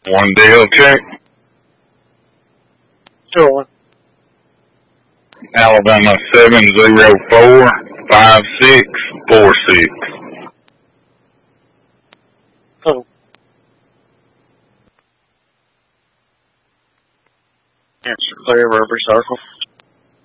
One deal check. Sure. Alabama 7045646. Oh. Answer clear, rubber circle.